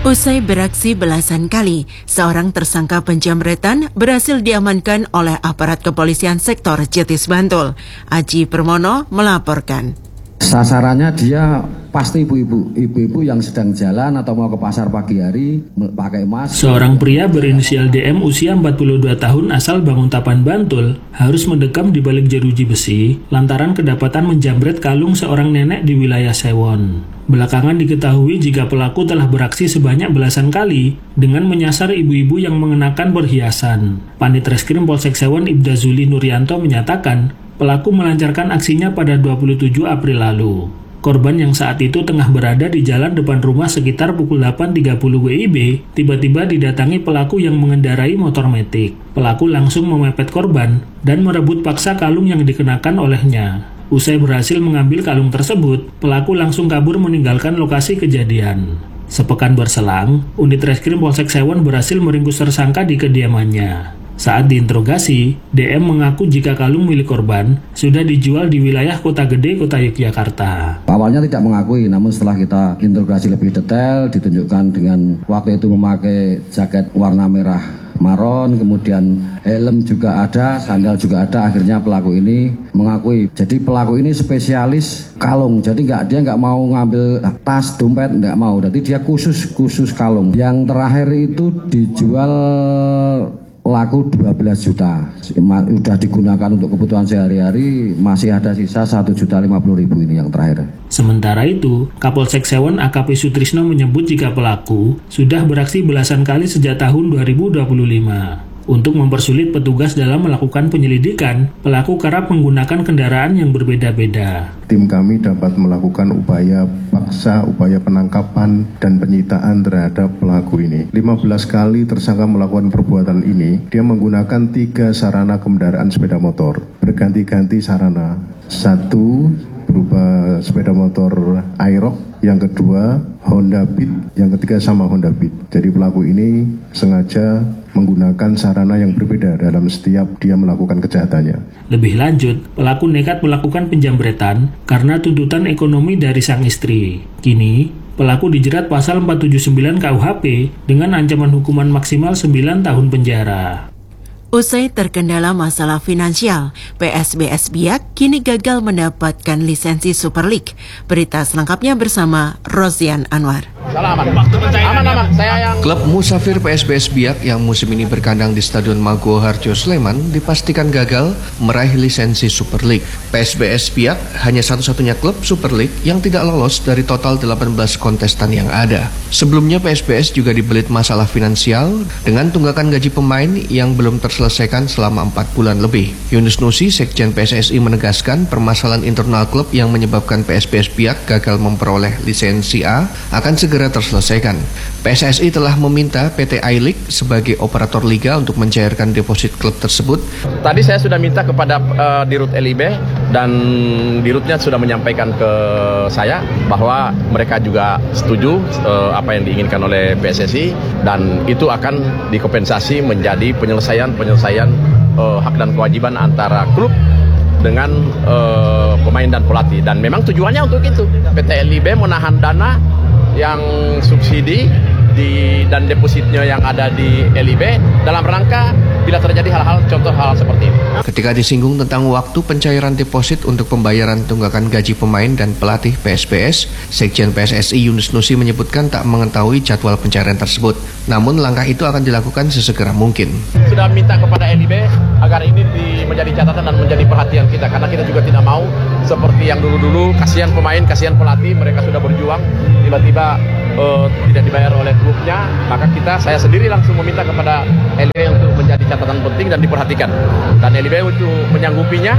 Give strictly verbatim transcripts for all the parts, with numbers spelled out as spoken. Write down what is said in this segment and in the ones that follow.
Usai beraksi belasan kali, seorang tersangka penjamretan berhasil diamankan oleh aparat kepolisian sektor Jetis Bantul. Aji Permono melaporkan. Sasarannya dia pasti ibu-ibu, ibu-ibu yang sedang jalan atau mau ke pasar pagi hari pakai masker. Seorang pria berinisial D M usia empat puluh dua tahun asal Banguntapan Bantul harus mendekam di balik jeruji besi lantaran kedapatan menjamret kalung seorang nenek di wilayah Sewon. Belakangan diketahui jika pelaku telah beraksi sebanyak belasan kali dengan menyasar ibu-ibu yang mengenakan perhiasan. Panit Reskrim Polsek Sewon Ibda Zuli Nuryanto menyatakan pelaku melancarkan aksinya pada dua puluh tujuh April lalu. Korban yang saat itu tengah berada di jalan depan rumah sekitar pukul delapan tiga puluh W I B, tiba-tiba didatangi pelaku yang mengendarai motor metik. Pelaku langsung memepet korban dan merebut paksa kalung yang dikenakan olehnya. Usai berhasil mengambil kalung tersebut, pelaku langsung kabur meninggalkan lokasi kejadian. Sepekan berselang, unit Reskrim Polsek Sewon berhasil meringkus tersangka di kediamannya. Saat diinterogasi, D M mengaku jika kalung milik korban sudah dijual di wilayah Kota Gede, Kota Yogyakarta. Awalnya tidak mengakui, namun setelah kita interogasi lebih detail, ditunjukkan dengan waktu itu memakai jaket warna merah maron, kemudian helm juga ada, sandal juga ada. Akhirnya pelaku ini mengakui. Jadi pelaku ini spesialis kalung. Jadi nggak dia nggak mau ngambil tas, dompet, nggak mau. Jadi dia khusus khusus kalung. Yang terakhir itu dijual laku dua belas juta, sudah digunakan untuk kebutuhan sehari-hari, masih ada sisa satu juta lima puluh ribu ini yang terakhir. Sementara itu, Kapolsek Sewon A K P Sutrisno menyebut jika pelaku sudah beraksi belasan kali sejak tahun dua ribu dua puluh lima. Untuk mempersulit petugas dalam melakukan penyelidikan, pelaku kerap menggunakan kendaraan yang berbeda-beda. Tim kami dapat melakukan upaya paksa, upaya penangkapan dan penyitaan terhadap pelaku ini. lima belas kali tersangka melakukan perbuatan ini, dia menggunakan tiga sarana kendaraan sepeda motor, berganti-ganti sarana. Satu berupa sepeda motor Aerox, yang kedua Honda Beat, yang ketiga sama Honda Beat. Jadi pelaku ini sengaja menggunakan sarana yang berbeda dalam setiap dia melakukan kejahatannya. Lebih lanjut, pelaku nekat melakukan penjamretan karena tuntutan ekonomi dari sang istri. Kini, pelaku dijerat pasal empat tujuh sembilan K U H P dengan ancaman hukuman maksimal sembilan tahun penjara. Usai terkendala masalah finansial, P S B S Biak kini gagal mendapatkan lisensi Super League. Berita selengkapnya bersama Rosian Anwar. Aman-aman, saya yang... Klub Musafir P S B S Biak yang musim ini berkandang di Stadion Maguwo Harjo Sleman dipastikan gagal meraih lisensi Super League. P S B S Biak hanya satu-satunya klub Super League yang tidak lolos dari total delapan belas kontestan yang ada. Sebelumnya P S B S juga dibelit masalah finansial dengan tunggakan gaji pemain yang belum terselesaikan selesaikan selama empat bulan lebih. Yunus Nusi, Sekjen P S S I menegaskan permasalahan internal klub yang menyebabkan P S B S Biak gagal memperoleh lisensi A akan segera terselesaikan. P S S I telah meminta P T I-League sebagai operator liga untuk mencairkan deposit klub tersebut. Tadi saya sudah minta kepada uh, Dirut L I B dan Dirutnya sudah menyampaikan ke saya bahwa mereka juga setuju uh, apa yang diinginkan oleh P S S I dan itu akan dikompensasi menjadi penyelesaian penyelesaian penyelesaian uh, hak dan kewajiban antara klub dengan uh, pemain dan pelatih. Dan memang tujuannya untuk itu. P T L I B menahan dana yang subsidi di, dan depositnya yang ada di L I B dalam rangka bila terjadi hal-hal contoh hal seperti ini. Ketika disinggung tentang waktu pencairan deposit untuk pembayaran tunggakan gaji pemain dan pelatih P S B S, Sekjen P S S I Yunus Nusi menyebutkan tak mengetahui jadwal pencairan tersebut. Namun langkah itu akan dilakukan sesegera mungkin. Sudah minta kepada L I B agar ini di, menjadi catatan dan menjadi perhatian kita, karena kita juga tidak mau seperti yang dulu-dulu, kasihan pemain, kasihan pelatih, mereka sudah berjuang, tiba-tiba uh, tidak dibayar oleh klubnya, maka kita, saya sendiri langsung meminta kepada L I B untuk menjadi catatan penting dan diperhatikan. Dan L I B untuk menyanggupinya,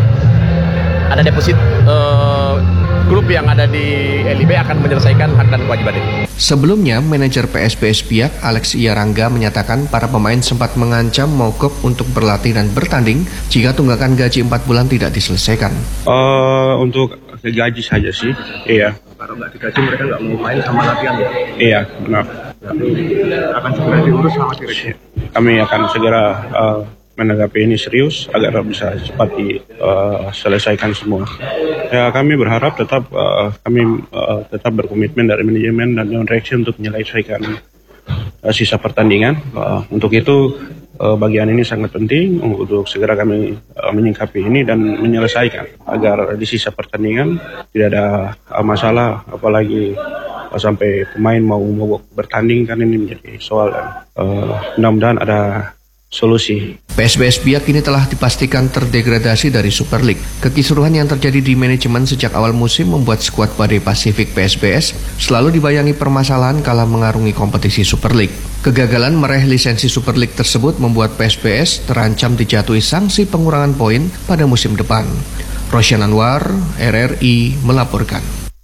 ada deposit uh, klub yang ada di L I B akan menyelesaikan hak dan kewajiban ini. Sebelumnya, manajer P S B S Biak Alex Iyarangga menyatakan para pemain sempat mengancam mogok untuk berlatih dan bertanding jika tunggakan gaji empat bulan tidak diselesaikan. Uh, untuk gaji saja sih, iya. Kalau nggak digaji mereka nggak mau main sama latihan ya? Iya, benar. Kami akan segera diurus sama direksi. Kami akan segera uh, menanggapi ini serius agar bisa cepat diselesaikan uh, semua. Ya, kami berharap tetap uh, kami uh, tetap berkomitmen dari manajemen dan direksi untuk menyelesaikan uh, sisa pertandingan. Uh, untuk itu uh, bagian ini sangat penting untuk segera kami uh, menyingkapi ini dan menyelesaikan agar di sisa pertandingan tidak ada uh, masalah, apalagi uh, sampai pemain mau mau bertanding, kan ini menjadi soal. Uh, mudah-mudahan ada solusi. P S B S Biak kini telah dipastikan terdegradasi dari Super League. Kekisruhan yang terjadi di manajemen sejak awal musim membuat skuad Badai Pasifik P S B S selalu dibayangi permasalahan kala mengarungi kompetisi Super League. Kegagalan meraih lisensi Super League tersebut membuat P S B S terancam dijatuhi sanksi pengurangan poin pada musim depan. Rosyan Anwar, R R I melaporkan.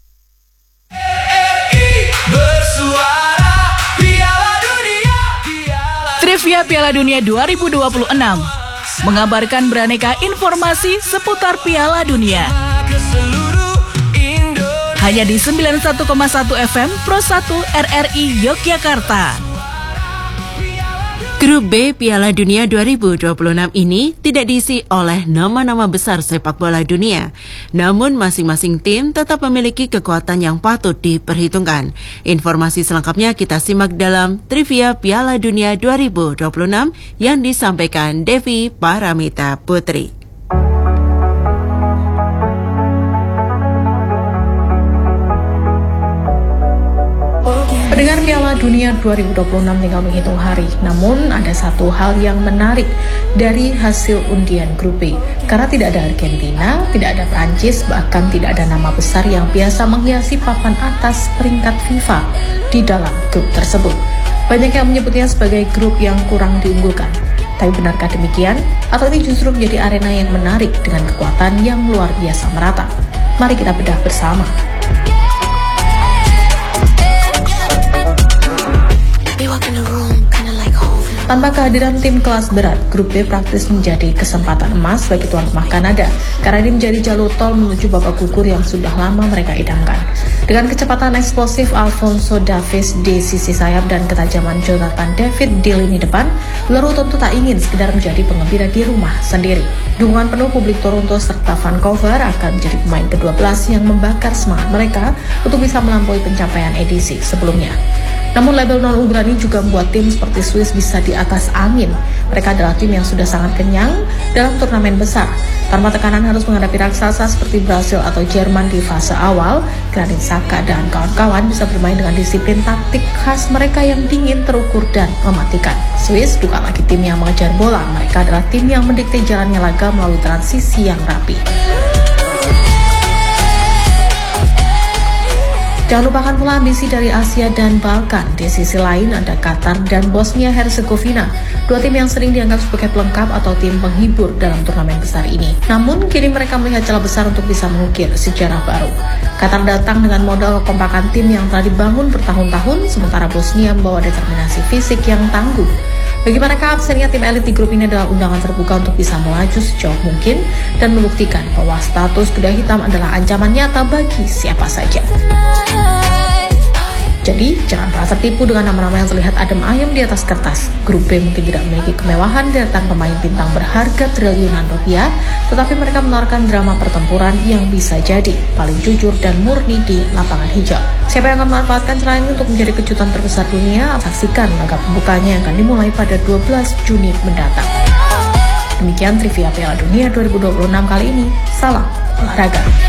Trivia Piala Dunia dua ribu dua puluh enam mengabarkan beraneka informasi seputar Piala Dunia. Hanya di sembilan puluh satu koma satu F M Pro satu R R I Yogyakarta. Grup B Piala Dunia dua ribu dua puluh enam ini tidak diisi oleh nama-nama besar sepak bola dunia. Namun masing-masing tim tetap memiliki kekuatan yang patut diperhitungkan. Informasi selengkapnya kita simak dalam Trivia Piala Dunia dua ribu dua puluh enam yang disampaikan Devi Paramita Putri. Pendengar, Piala Dunia dua ribu dua puluh enam tinggal menghitung hari. Namun ada satu hal yang menarik dari hasil undian grup B. Karena tidak ada Argentina, tidak ada Prancis, bahkan tidak ada nama besar yang biasa menghiasi papan atas peringkat FIFA di dalam grup tersebut. Banyak yang menyebutnya sebagai grup yang kurang diunggulkan. Tapi benarkah demikian? Atau ini justru menjadi arena yang menarik dengan kekuatan yang luar biasa merata? Mari kita bedah bersama. Tanpa kehadiran tim kelas berat, grup B praktis menjadi kesempatan emas bagi tuan rumah Kanada, karena ini menjadi jalur tol menuju babak gugur yang sudah lama mereka idamkan. Dengan kecepatan eksplosif Alphonso Davies di sisi sayap dan ketajaman Jonathan David di lini depan, Leroux tentu tak ingin sekedar menjadi pengembira di rumah sendiri. Dukungan penuh publik Toronto serta Vancouver akan menjadi pemain kedua belas yang membakar semangat mereka untuk bisa melampaui pencapaian edisi sebelumnya. Namun label non-unggulan juga membuat tim seperti Swiss bisa di atas angin. Mereka adalah tim yang sudah sangat kenyang dalam turnamen besar. Tanpa tekanan harus menghadapi raksasa seperti Brasil atau Jerman di fase awal, Granit Xhaka dan kawan-kawan bisa bermain dengan disiplin taktik khas mereka yang dingin, terukur, dan mematikan. Swiss bukan lagi tim yang mengejar bola, mereka adalah tim yang mendikte jalannya laga melalui transisi yang rapi. Jangan lupakan pula ambisi dari Asia dan Balkan. Di sisi lain ada Qatar dan Bosnia Herzegovina, dua tim yang sering dianggap sebagai pelengkap atau tim penghibur dalam turnamen besar ini. Namun kini mereka melihat celah besar untuk bisa mengukir sejarah baru. Qatar datang dengan modal kekompakan tim yang telah dibangun bertahun-tahun, sementara Bosnia membawa determinasi fisik yang tangguh. Bagi mereka, absennya tim elit di grup ini adalah undangan terbuka untuk bisa melaju sejauh mungkin dan membuktikan bahwa status kuda hitam adalah ancaman nyata bagi siapa saja. Jadi, jangan pernah tertipu dengan nama-nama yang terlihat adem ayem di atas kertas. Grup B mungkin tidak memiliki kemewahan deretan pemain bintang berharga triliunan rupiah, tetapi mereka menawarkan drama pertempuran yang bisa jadi paling jujur dan murni di lapangan hijau. Siapa yang akan memanfaatkan celah ini untuk menjadi kejutan terbesar dunia? Saksikan laga pembukanya yang akan dimulai pada dua belas Juni mendatang. Demikian Trivia Piala Dunia dua ribu dua puluh enam kali ini. Salam olahraga.